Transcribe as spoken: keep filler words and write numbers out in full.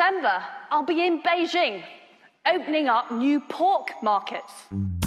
November, I'll be in Beijing, opening up new pork markets.